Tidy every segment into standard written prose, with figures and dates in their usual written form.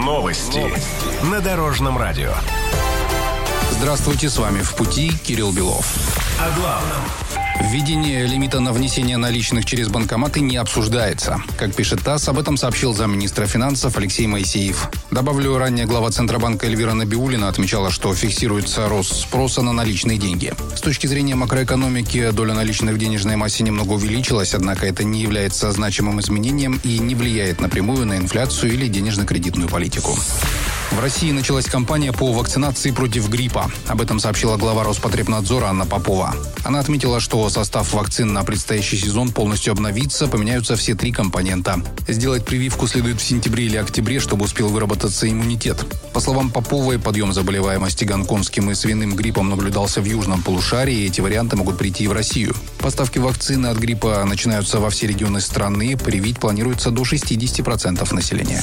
Новости на Дорожном радио. Здравствуйте, с вами «В пути» Кирилл Белов. О главном. Введение лимита на внесение наличных через банкоматы не обсуждается. Как пишет ТАСС, об этом сообщил замминистра финансов Алексей Моисеев. Добавлю, ранее глава Центробанка Эльвира Набиуллина отмечала, что фиксируется рост спроса на наличные деньги. С точки зрения макроэкономики, доля наличных в денежной массе немного увеличилась, однако это не является значимым изменением и не влияет напрямую на инфляцию или денежно-кредитную политику. В России началась кампания по вакцинации против гриппа. Об этом сообщила глава Роспотребнадзора Анна Попова. Она отметила, что состав вакцин на предстоящий сезон полностью обновится, поменяются все 3 компонента. Сделать прививку следует в сентябре или октябре, чтобы успел выработаться иммунитет. По словам Поповой, подъем заболеваемости гонконгским и свиным гриппом наблюдался в южном полушарии, и эти варианты могут прийти и в Россию. Поставки вакцины от гриппа начинаются во все регионы страны, привить планируется до 60% населения.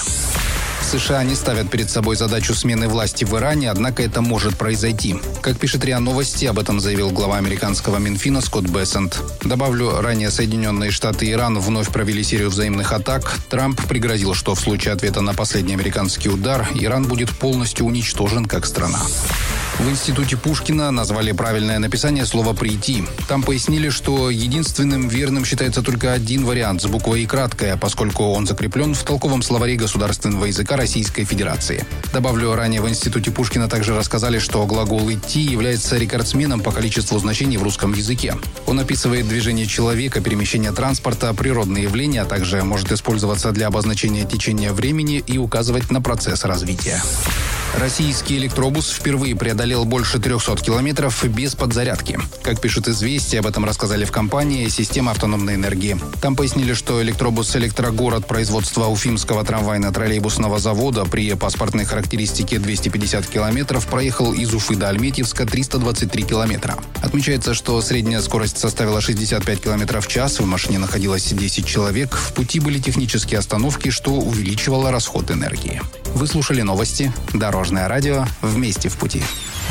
США не ставят перед собой задачу смены власти в Иране, однако это может произойти. Как пишет РИА Новости, об этом заявил глава американского Минфина Скотт Бессент. Добавлю, ранее Соединенные Штаты и Иран вновь провели серию взаимных атак. Трамп пригрозил, что в случае ответа на последний американский удар Иран будет полностью уничтожен как страна. В институте Пушкина назвали правильное написание слова «прийти». Там пояснили, что единственным верным считается только один вариант с буквой «и» краткая, поскольку он закреплен в толковом словаре государственного языка Российской Федерации. Добавлю, ранее в институте Пушкина также рассказали, что глагол «идти» является рекордсменом по количеству значений в русском языке. Он описывает движение человека, перемещение транспорта, природные явления, а также может использоваться для обозначения течения времени и указывать на процесс развития. Российский электробус впервые преодолел больше 300 километров без подзарядки. Как пишут «Известия», об этом рассказали в компании «Система автономной энергии». Там пояснили, что электробус «Электрогород» производства Уфимского трамвайно-троллейбусного завода при паспортной характеристике 250 километров проехал из Уфы до Альметьевска 323 километра. Отмечается, что средняя скорость составила 65 километров в час, в машине находилось 10 человек, в пути были технические остановки, что увеличивало расход энергии. Вы слушали новости «Дорожное радио». Вместе в пути.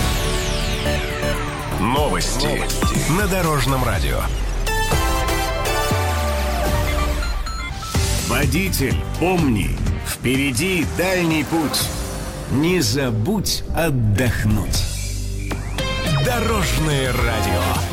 Новости на Дорожном радио. Водитель, помни, впереди дальний путь. Не забудь отдохнуть. Дорожное радио.